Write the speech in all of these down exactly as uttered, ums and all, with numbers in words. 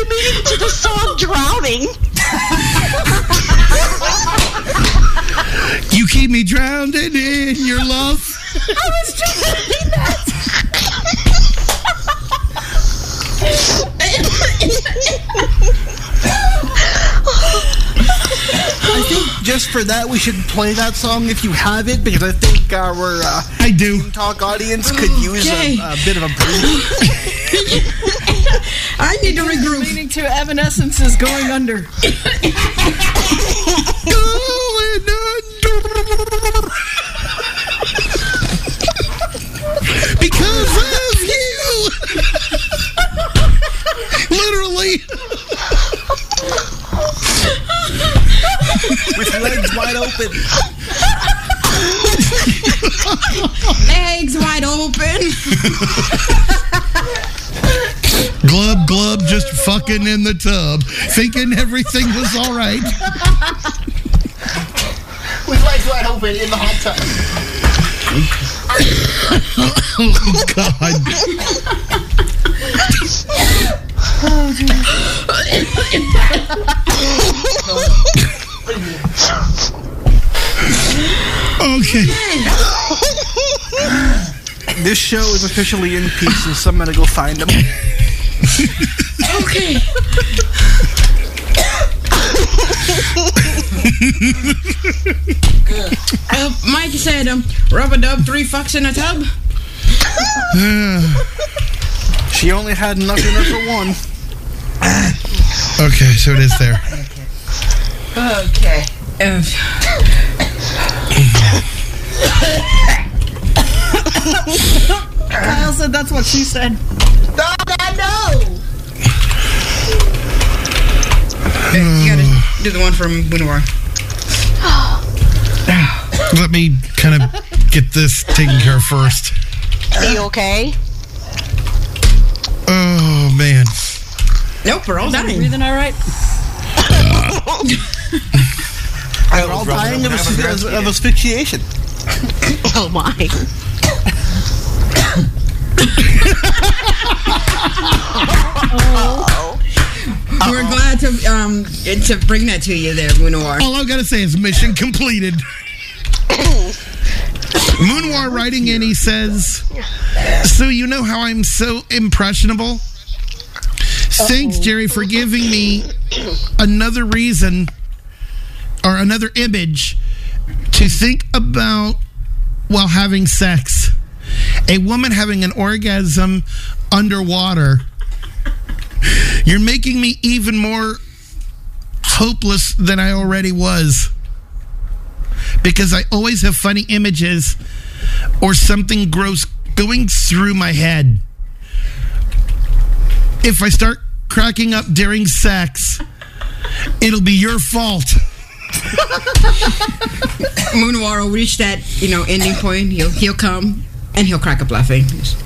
meaning to the song Drowning. You keep me drowned in your love. I was just saying that. I think just for that, we should play that song if you have it, because I think our uh, I do. Talk audience could use Okay. a, a bit of a break. I need to regroup. Leaning to Evanescence's Going Under. Going under. Because of you. Literally. With legs wide open. Legs wide open. Glub, glub, just fucking in the tub, thinking everything was all right. With legs wide open in the hot tub. Oh, God. Okay. This show is officially in pieces, so I'm gonna go find them. Okay. uh, Mike said, um, rub-a-dub, three fucks in a tub. She only had enough in her for one. Okay, so it is there. Okay. Uh, Kyle said that's what she said. No, no, no. you gotta do the one from Winnower. Let me kind of get this taken care of first. Are you okay? Oh, man. Nope, we're all Is he dying. breathing all right? We're all dying of, as- of asphyxiation. Oh, my. We're glad to um to bring that to you there, Winnower. All I've got to say is mission completed. Moonwar writing in, he says, so you know how I'm so impressionable? Thanks, Jerry, for giving me another reason or another image to think about while having sex. A woman having an orgasm underwater. You're making me even more hopeless than I already was. Because I always have funny images or something gross going through my head. If I start cracking up during sex, it'll be your fault. Moonwar will reach that, you know, ending point. He'll he'll come and he'll crack up laughing.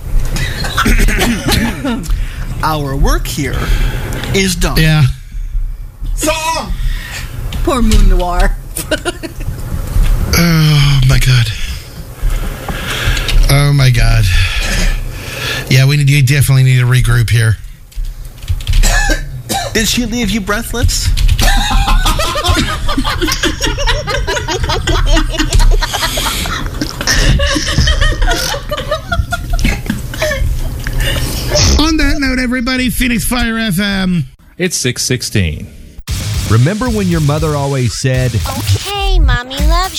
Our work here is done. Yeah. Song! Poor Moon Noir. Oh, my God. Oh, my God. Yeah, we need, you definitely need to regroup here. Did she leave you breathless? On that note, everybody, Phoenix Fire F M. It's six sixteen. Remember when your mother always said, Okay, Mommy loves